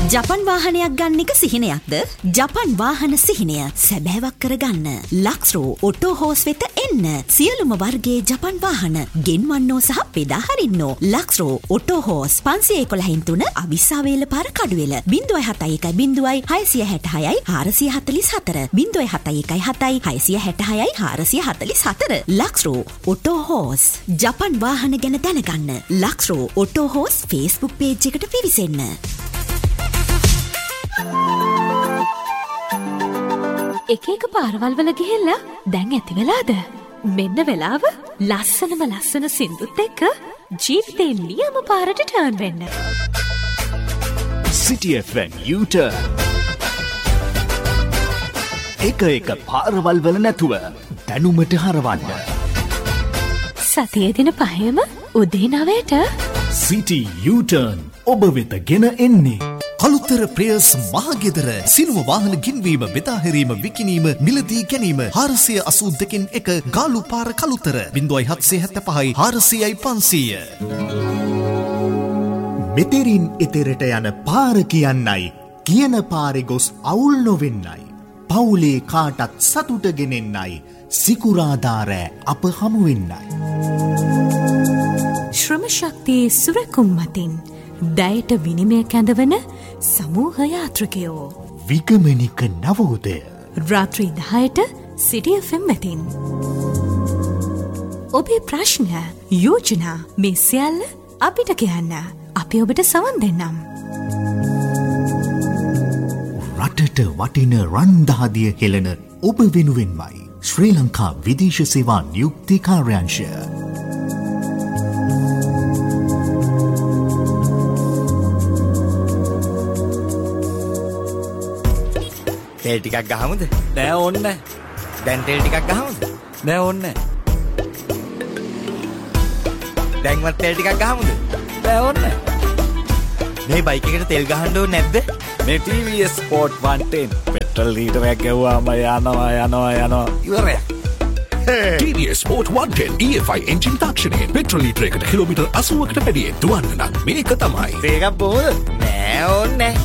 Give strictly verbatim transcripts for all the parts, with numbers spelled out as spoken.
ජපන් වාහනයක් ගන්න එක සිහිනයක්ද? ජපන් වාහන සිහිනය සැබෑවක් කරගන්න ලක්ස්රෝ ඔටෝ හෝස් වෙත එන්න. සියලුම වර්ගයේ ජපන් වාහන ගෙන්වන්නෝ සහ බෙදා හරින්නෝ. ලක්ස්රෝ ඔටෝ හෝස් පන්සිය එකොළහ තුන අවිස්සාවේල පාර කඩුවෙල ज़ीरो सात एक ज़ीरो छह छह छह चार चार चार ज़ीरो सात एक छह छह छह चार चार चार ලක්ස්රෝ ඔටෝ හෝස් ජපන් වාහන ගැන දැනගන්න. ලක්ස්රෝ ඔටෝ හෝස් Facebook page එකට පිවිසෙන්න. එක එක පාරවල් වල ගිහිල්ලා දැන් ඇති වෙලාද? මෙන්න වෙලාව ලස්සනම ලස්සන සින්දුත් එක්ක ජීවිතේ නියම පාරට ටර්න් වෙන්න. City F M U-turn. එක එක පාරවල් වල නැතුව දැනුමට හරවන්න. සතියේ දින පහේම උදේ නවයට City U-turn ඔබ වෙත ගෙන එන්නේ. කළුතර ප්‍රේස් මහගෙදර සිනුව වාහන ගින්වීම බෙදා හැරීම විකිණීම මිලදී ගැනීම හාරසිය අසූ දෙකෙන් එක ගාලු පාර කළුතර ज़ीरो सात सात पाँच හාරසියයි පන්සීය. මෙතෙරින් එතෙරට යන පාර කියන්නයි කියන පාරේ ගොස් අවුල් නොවෙන්නයි පවුලේ කාටත් සතුට ගෙනෙන්නයි සිකුරාදාරෑ අප හමු වෙන්නයි. ශ්‍රම ශක්තියේ සුරකුම් මතින් දයට විනිමය කැඳවන සමූහ යාත්‍රිකයෝ විගමනික නවෝදය රාත්‍රී දහයට City F M වෙතින් ඔබේ ප්‍රශ්න යෝජනා මේ සියල්ල අපිට කියන්න. අපි ඔබට සවන් දෙන්නම්. රටට වටින රන්දහදිය හෙළන ඔබ වෙනුවෙන්මයි ශ්‍රී ලංකා විදේශ සේවා නියුක්ති කාර්යාංශය. තෙල් ටිකක් ගහමුද? නෑ ඕන්නේ. දැන් තෙල් ටිකක් ගහමුද? නෑ ඕන්නේ. දැන්වත් තෙල් ටිකක් ගහමුද? නෑ ඕන්නේ. මේ බයික් එකට තෙල් ගහන්න ඕනේ නැද්ද? මේ T V S Sport one ten petrol ලීටරයක් ගැව්වාම යනවා යනවා යනවා ඉවරයි. T V S Sport one ten E F I engine තාක්ෂණයෙන් petrol ලීටරයකට kilometre අසූවකට වැඩිය දුවන්න නම් මේක තමයි. ඒකක් බොහොමද? නෑ ඕන්නේ.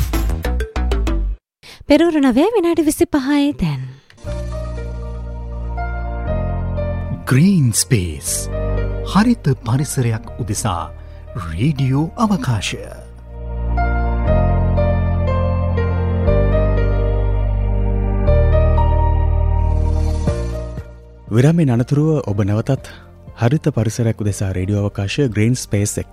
පෙරවරු නවය විනාඩි විසිපහයි දැන්. ග්‍රීන් ස්පේස් හරිත පරිසරයක් උදෙසා රේඩියෝ අවකාශය. විරාමයෙන් අනතුරුව ඔබ නැවතත් හරිත පරිසරයක් උදෙසා රේඩියෝ අවකාශය ග්‍රීන් ස්පේස් එක්ක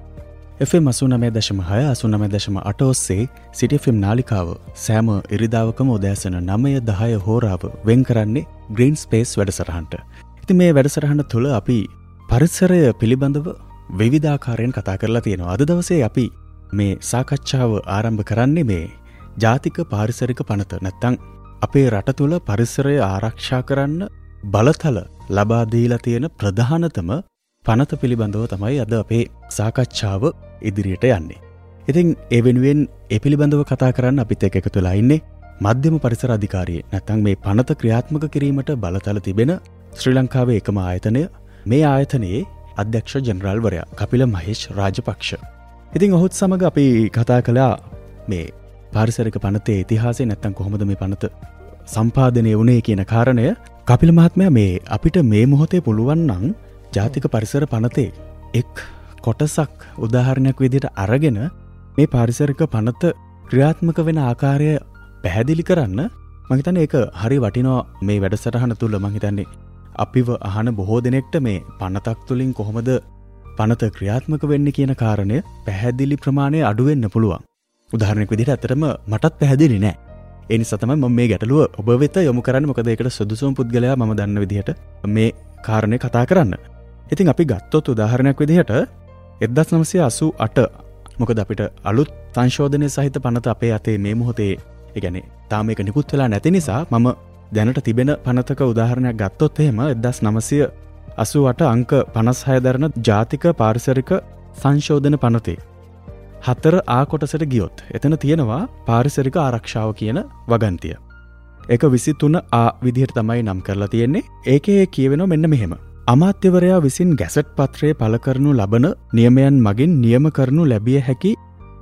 F M අසූ නවය දශම හය අසූ නවය දශම අට ඔස්සේ City F M නාලිකාව සෑම ඉරිදාවකම උදෑසන නවය දහය හෝරාව වෙන් කරන්නේ ග්‍රීන් ස්පේස් වැඩසටහනට. ඉතින් මේ වැඩසටහන තුළ අපි පරිසරය පිළිබඳව විවිධාකාරයෙන් කතා කරලා තියෙනවා. අද දවසේ අපි මේ සාකච්ඡාව ආරම්භ කරන්නේ මේ ජාතික පාරිසරික පනත නැත්නම් අපේ රට තුළ පරිසරය ආරක්ෂා කරන්න බලතල ලබා දීලා තියෙන ප්‍රධානතම පනත පිළිබඳව තමයි අද අපේ සාකච්ඡාව ඉදිරියට යන්නේ. ඉතින් ඒ වෙනුවෙන් ඒ පිළිබඳව කතා කරන්න අපිත් එක්ක එකතු වෙලා ඉන්නේ මධ්‍යම පරිසර අධිකාරිය නැත්නම් මේ පනත ක්‍රියාත්මක කිරීමට බලතල තිබෙන ශ්‍රී ලංකාවේ එකම ආයතනය මේ ආයතනයේ අධ්‍යක්ෂ ජෙනරාල්වරයා කපිල මහේෂ් රාජපක්ෂ. ඉතින් ඔහුත් සමග අපි කතා කළා මේ පාරිසරික පනතේ ඉතිහාසය නැත්නම් කොහොමද මේ පනත සම්පාදනය වුණේ කියන කාරණය. කපිල මහත්මයා මේ අපිට මේ මොහොතේ පුළුවන් නම් ජාතික පරිසර පනතේ එක් කොටසක් උදාහරණයක් විදිහට අරගෙන මේ පාරිසරික පනත ක්‍රියාත්මක වෙන ආකාරය පැහැදිලි කරන්න මම හිතන්නේ ඒක හරි වටිනවා. මේ වැඩසටහන තුල මම හිතන්නේ අපිව අහන බොහෝ දෙනෙක්ට මේ පනතක් තුලින් කොහොමද පනත ක්‍රියාත්මක වෙන්නේ කියන කාරණය පැහැදිලි ප්‍රමාණය අඩු වෙන්න පුළුවන්. උදාහරණයක් විදිහට අතරම මටත් පැහැදිලි නෑ. ඒ නිසා තමයි මම මේ ගැටලුව ඔබ වෙත යොමු කරන්නේ. මොකද ඒකට සුදුසුම පුද්ගලයා මම දන්න විදිහට මේ කාරණේ කතා කරන්න. ඉතින් අපි ගත්තොත් උදාහරණයක් විදිහට එක්දහස් නවසිය අසූ අට මොකද අපිට අලුත් සංශෝධනය සහිත පනත අපේ අතේ මේ මොහොතේ ඒ කියන්නේ තාම මේක නිකුත් වෙලා නැති නිසා මම දැනට තිබෙන පනතක උදාහරණයක් ගත්තොත් එහෙම එක්දහස් නවසිය අසූ අට අංක පනස් හය දරන ජාතික පාරිසරික සංශෝධන පනතේ හතර ආ කොටසට ගියොත් එතන තියෙනවා පාරිසරික ආරක්ෂාව කියන වගන්තිය. ඒක විසිතුන ආ විදිහට තමයි නම් කරලා තියෙන්නේ. ඒකේ කියවෙනවා මෙන්න මෙහෙම. අමාත්‍යවරයා විසින් ගැසට් පත්‍රයේ පළ කරනු ලබන නියමයන් මගින් නියම කරනු ලැබිය හැකි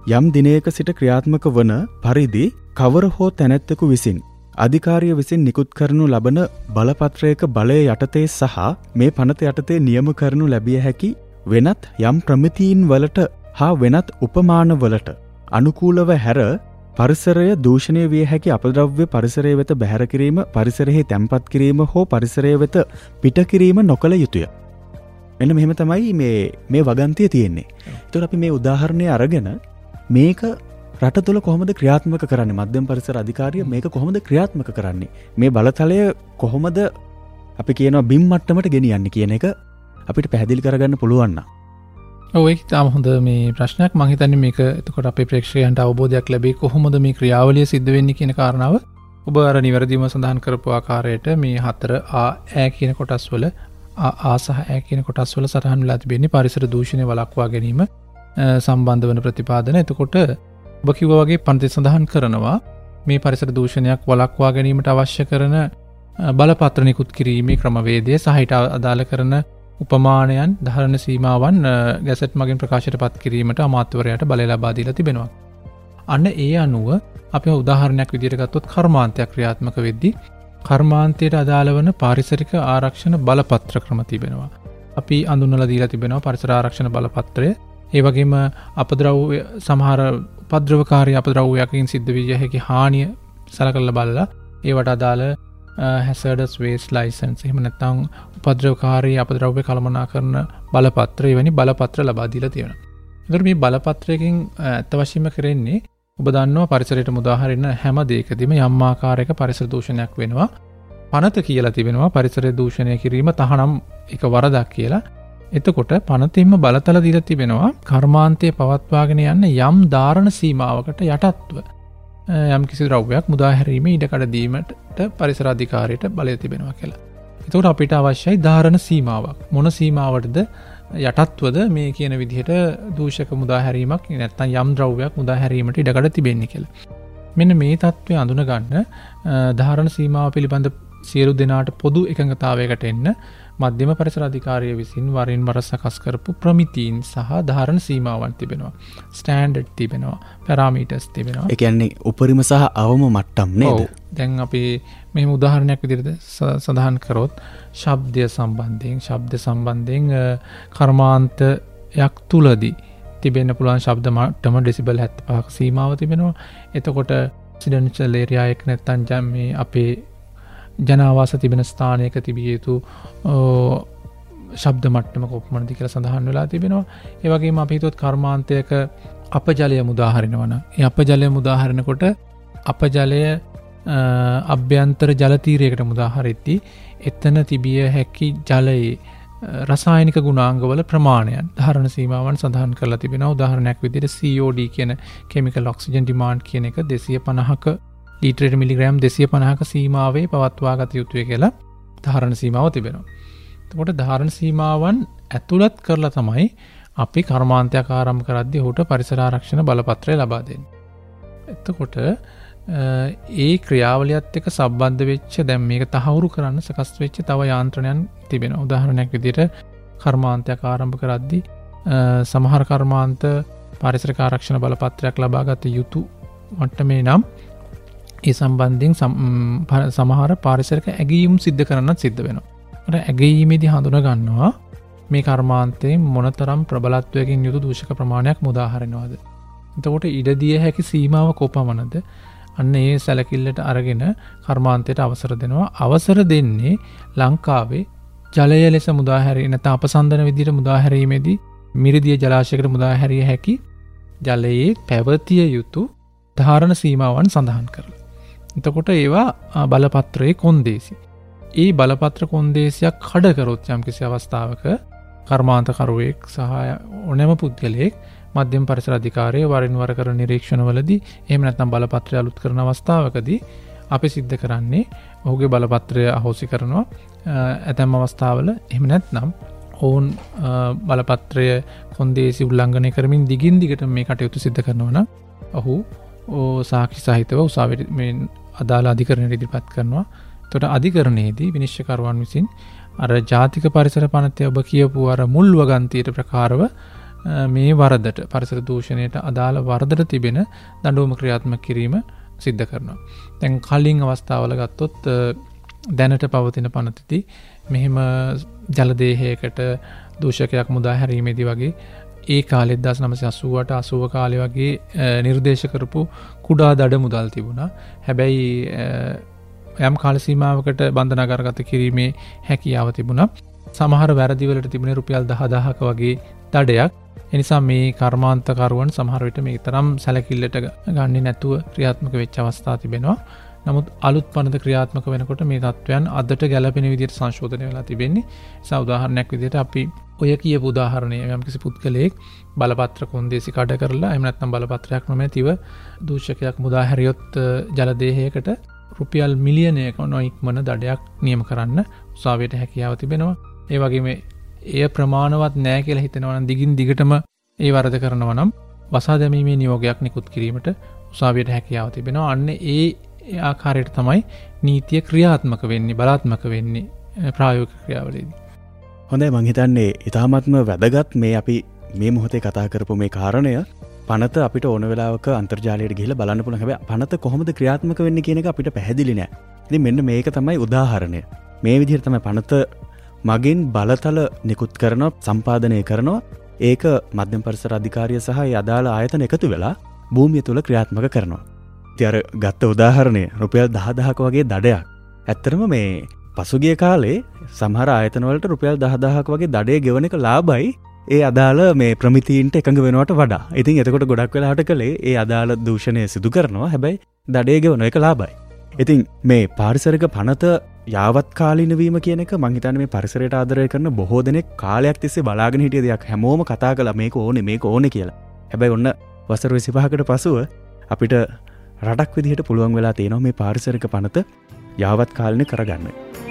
යම් දිනයක සිට ක්‍රියාත්මක වන පරිදි කවර හෝ තැනැත්තෙකු විසින් අධිකාරිය විසින් නිකුත් කරනු ලබන බලපත්‍රයක බලය යටතේ සහ මේ පනත යටතේ නියම කරනු ලැබිය හැකි වෙනත් යම් ප්‍රමිතීන් වලට හා වෙනත් උපමානවලට අනුකූලව හැර පරිසරය දූෂණය විය හැකි අපද්‍රව්‍ය පරිසරය වෙත බැහැර කිරීම, පරිසරයෙහි තැන්පත් කිරීම හෝ පරිසරය වෙත පිට කිරීම නොකළ යුතුය. මෙන්න මෙහෙම තමයි මේ මේ වගන්තිය තියෙන්නේ. ඒතකොට අපි මේ උදාහරණය අරගෙන මේක රට තුළ කොහොමද ක්‍රියාත්මක කරන්නේ? මධ්‍යම පරිසර අධිකාරිය මේක කොහොමද ක්‍රියාත්මක කරන්නේ? මේ බලතලය කොහොමද අපි කියනවා බිම් මට්ටමට ගෙනියන්නේ කියන එක අපිට පැහැදිලි කරගන්න පුළුවන් නම්. ඔව් ඒක තාම හොඳ මේ ප්‍රශ්නයක්. මම හිතන්නේ මේක එතකොට අපේ ප්‍රේක්ෂකයන්ට අවබෝධයක් ලැබෙයි කොහොමද මේ ක්‍රියාවලිය සිද්ධ වෙන්නේ කියන කාරණාව. ඔබ අර නිවැරදිවම සඳහන් කරපු ආකාරයට මේ හතර ආ ඈ කියන කොටස් වල ආ සහ ඈ කියන කොටස් වල සටහන් වෙලා තිබෙන්නේ පරිසර දූෂණය වළක්වා ගැනීම සම්බන්ධ වන ප්‍රතිපාදන. එතකොට ඔබ කිව්වා වගේ පන්ති සඳහන් කරනවා මේ පරිසර දූෂණයක් වළක්වා ගැනීමට අවශ්‍ය කරන බලපත්‍ර නිකුත් කිරීමේ ක්‍රමවේදය සහ ඊට අදාළ කරන උපමානයන් ධාරණ සීමාවන් ගැසට් මගින් ප්‍රකාශයට පත් කිරීමට අමාත්‍යවරයාට බලය ලබා දීලා තිබෙනවා. අන්න ඒ අනුව අපි උදාහරණයක් විදිහට ගත්තොත් කර්මාන්තයක් ක්‍රියාත්මක වෙද්දී කර්මාන්තයට අදාළ වන පාරිසරික ආරක්ෂණ බලපත්‍ර ක්‍රම තිබෙනවා. අපි අඳුන්වලා දීලා තිබෙනවා පරිසර ආරක්ෂණ බලපත්‍රය. ඒ වගේම අපද්‍රව්‍ය සමහර උපද්‍රවකාරී අපද්‍රව්‍යයකින් සිද්ධ විය හැකි හානිය සලකලා බලලා ඒවට අදාළ hazardous waste license එහෙම නැත්නම් උපද්‍රවකාරී අපද්‍රව්‍ය කළමනාකරන බලපත්‍ර එවැනි බලපත්‍ර ලබා දීලා තියෙනවා. ඒතර මේ බලපත්‍රයෙන් අත් වශයෙන්ම කරන්නේ ඔබ දන්නවා පරිසරයට මුදාහරින හැම දෙයකදීම යම් ආකාරයක පරිසර දූෂණයක් වෙනවා. පනත කියලා තිබෙනවා පරිසර දූෂණය කිරීම තහනම් එක වරදක් කියලා. එතකොට පනතින්ම බලතල දීලා තිබෙනවා කර්මාන්තයේ පවත්වාගෙන යන්න යම් ධාරණ සීමාවකට යටත්ව යම් කිසි ද්‍රව්‍යයක් මුදා හැරීමේ ඉඩකඩ දීමට පරිසර අධිකාරියට බලය තිබෙනවා කියලා. එතකොට අපිට අවශ්‍යයි ධාරණ සීමාවක්. මොන සීමාවටද යටත්වද මේ කියන විදිහට දූෂක මුදා හැරීමක් නැත්නම් යම් ද්‍රව්‍යයක් මුදා හැරීමට ඉඩකඩ තිබෙන්නේ කියලා. මෙන්න මේ தત્ත්වය අඳුන ගන්න ධාරණ සීමාව පිළිබඳ සියලු දෙනාට පොදු එකඟතාවයකට එන්න මධ්‍යම පරිසර අධිකාරිය විසින් වරින් වර සකස් කරපු ප්‍රමිතීන් සහ ධාරණ සීමාවන් තිබෙනවා. ස්ටෑන්ඩඩ් තිබෙනවා. පැරාමීටර්ස් තිබෙනවා. ඒ කියන්නේ උපරිම සහ අවම මට්ටම් නේද? දැන් අපි මෙහෙම උදාහරණයක් විදිහට සඳහන් කරොත් ශබ්දය සම්බන්ධයෙන් ශබ්ද සම්බන්ධයෙන් කර්මාන්තයක් තුලදී තිබෙන්න පුළුවන් ශබ්ද මට්ටම ඩෙසිබල් හැත්තෑපහක සීමාව තිබෙනවා. එතකොට රෙසිඩෙන්ෂල් ඒරියා එක නැත්නම් මේ අපේ ජනවාස තිබෙන ස්ථානයක තිබිය යුතු ශබ්ද මට්ටම කොපමණද කියලා සඳහන් වෙලා තිබෙනවා. ඒ වගේම අපි හිතුවත් කර්මාන්තයක අපජලය මුදාහරිනවා නම් ඒ අපජලය මුදාහරිනකොට අපජලය අභ්‍යන්තර ජල තීරයකට මුදාහරිද්දී එතන තිබිය හැකි ජලයේ රසායනික ගුණාංගවල ප්‍රමාණයන් ධාරණ සීමාවන් සඳහන් කරලා තිබෙනවා. උදාහරණයක් විදිහට සී ඕ ඩී කියන කෙමිකල් ඔක්සිජන් ඩිමාන්ඩ් කියන එක දෙසිය පනහක ලීටරයට මිලිග්‍රෑම් දෙසිය පනහක සීමාවේ පවත්වා ගත යුතුය කියලා ධාරණ සීමාව තිබෙනවා. එතකොට ධාරණ සීමාවන් ඇතුළත් කරලා තමයි අපි කර්මාන්තයක් ආරම්භ කරද්දී ඔහුට පරිසර ආරක්ෂණ බලපත්‍රය ලබා දෙන්නේ. එතකොට ඒ ක්‍රියාවලියත් එක්ක සම්බන්ධ වෙච්ච දැන් මේක තහවුරු කරන්න සකස් වෙච්ච තව යාන්ත්‍රණයන් තිබෙනවා. උදාහරණයක් විදිහට කර්මාන්තයක් ආරම්භ කරද්දී සමහර කර්මාන්ත පරිසරික ආරක්ෂණ බලපත්‍රයක් ලබා ගත යුතු මට්ටමේ නම් ඒ සම්බන්ධයෙන් සමහර පාරිසරික ඇගීම් සිද්ධ කරන්නත් සිද්ධ වෙනවා. අර ඇගීමේදී හඳුනා ගන්නවා මේ කර්මාන්තයේ මොනතරම් ප්‍රබලත්වයකින් යුතු දූෂක ප්‍රමාණයක් මුදා හරිනවද. එතකොට ඉඩදිය හැකි සීමාව කොපමණද? අන්න ඒ සැලකිල්ලට අරගෙන කර්මාන්තයට අවසර දෙනවා. අවසර දෙන්නේ ලංකාවේ ජලය ලෙස මුදා හැරීම නැත්නම් අපසන්දන විදිහට මුදා හැරීමේදී මිරිදිය ජලාශයකට මුදා හැරිය හැකි ජලයේ පැවතිය යුතු ධාරණ සීමාවන් සඳහන් කරලා. එතකොට ඒවා බලපත්‍රයේ කොන්දේසි. ඒ බලපත්‍ර කොන්දේසියක් කඩ කරොත් යම් කිසි අවස්ථාවක කර්මාන්තකරුවෙක් සහ ඕනෑම පුද්ගලයෙක් මධ්‍යම පරිසර අධිකාරිය වරින් වර කරන නිරීක්ෂණවලදී එහෙම නැත්නම් බලපත්‍රය අලුත් කරන අවස්ථාවකදී අපි සිද්ධ කරන්නේ ඔහුගේ බලපත්‍රය අහෝසි කරනවා. ඇතැම් අවස්ථාවල එහෙම නැත්නම් ඔවුන් බලපත්‍රය කොන්දේසි උල්ලංඝනය කරමින් දිගින් දිගට මේ කටයුතු සිද්ධ කරනවා නම් ඔහු සාක්ෂි සහිතව උසාවියට මේ අදාළ අධිකරණයට ඉදිරිපත් කරනවා. එතකොට අධිකරණයේදී විනිශ්චයකරුවන් විසින් අර ජාතික පරිසර පනතේ ඔබ කියපු අර මුල් වගන්තියට ප්‍රකාරව මේ වරදට පරිසර දූෂණයට අදාළ වරදට තිබෙන දඬුවම ක්‍රියාත්මක කිරීම සිද්ධ කරනවා. දැන් කලින් අවස්ථාවල ගත්තොත් දැනට පවතින පනතදී මෙහෙම ජලදේහයකට දූෂකයක් මුදා හැරීමේදී වගේ ඒ කාලෙත් දහස් නවසිය අසූවට අසූව කාලේ වගේ නිර්දේශ කරපු කුඩා දඩ මුදල් තිබුණා. හැබැයි යම් කාල සීමාවකට බන්ධනාගාරගත කිරීමේ හැකියාව තිබුණා. සමහර වැරදිවලට තිබුණේ රුපියල් දහදහක වගේ දඩයක්. එනිසා මේ කර්මාන්තකරුවන් සමහර විට මේ තරම් සැලකිල්ලට ගන්නේ නැතුව ක්‍රියාත්මක වෙච්ච අවස්ථා තිබෙනවා. නමුත් අලුත් පනත ක්‍රියාත්මක වෙනකොට මේ තත්ත්වයන් අදට ගැලපෙන විදිහට සංශෝධනය වෙලා තිබෙන්නේ. ඒ උදාහරණයක් විදිහට අපි ඔය කියපු උදාහරණය යම්කිසි පුද්ගලයෙක් බලපත්‍ර කොන්දේසි කඩ කරලා එහෙම නැත්නම් බලපත්‍රයක් නොමැතිව දූෂකයක් මුදා හැරියොත් ජලදේහයකට රුපියල් මිලියනයක නොඉක්මන දඩයක් නියම කරන්න උසාවියට හැකියාව තිබෙනවා. ඒ වගේම එය ප්‍රමාණවත් නෑ කියලා හිතෙනවා නම් දිගින් දිගටම ඒ වරද කරනවා නම් වසා දැමීමේ නියෝගයක් නිකුත් කිරීමට උසාවියට හැකියාව තිබෙනවා. අන්න ඒ ආකාරයට තමයි නීතිය ක්‍රියාත්මක වෙන්නේ බලාත්මක වෙන්නේ ප්‍රායෝගික ක්‍රියාවලදී. හොඳයි මං හිතන්නේ ඉතාමත්ම වැදගත් මේ අපි මේ මොහොතේ කතා කරපු මේ කාරණය පනත අපිට ඕන වෙලාවක අන්තර්ජාලයට ගිහිල්ලා බලන්න පුළුවන්. හැබැයි පනත කොහොමද ක්‍රියාත්මක වෙන්නේ කියන එක අපිට පැහැදිලි නෑ. ඉතින් මෙන්න මේක තමයි උදාහරණය. මේ විදිහට තමයි පනත මගින් බලතල නිකුත් කරනවා සම්පාදනය කරනවා. ඒක මධ්‍යම පරිසර අධිකාරිය සහ ඒ අදාළ ආයතන එකතු වෙලා භූමිය තුල ක්‍රියාත්මක කරනවා. ඉතින් අර ගත්ත උදාහරණය රුපියල් දහදහක වගේ දඩයක්. ඇත්තටම මේ පසුගිය කාලේ සමහර ආයතන වලට රුපියල් දහදහක වගේ දඩේ ගෙවන එක ලාභයි ඒ අදාළ මේ ප්‍රමිතීන්ට එකඟ වෙනවට වඩා. ඉතින් එතකොට ගොඩක් වෙලාවට කලේ ඒ අදාළ දූෂණය සිදු කරනවා. හැබැයි දඩේ ගෙවන එක ලාභයි. ඉතින් මේ පාරිසරික පනත යාවත් කාලීන වීම කියන එක මං හිතන්නේ මේ පරිසරයට ආදරය කරන බොහෝ දෙනෙක් කාලයක් තිස්සේ බලාගෙන හිටිය දෙයක්. හැමෝම කතා කළා මේක ඕනේ මේක ඕනේ කියලා. හැබැයි ඔන්න වසර විසිපහකට පසුව අපිට රටක් විදිහට පුළුවන් වෙලා තියෙනවා මේ පාරිසරික පනත යාවත් කාලීන කරගන්න.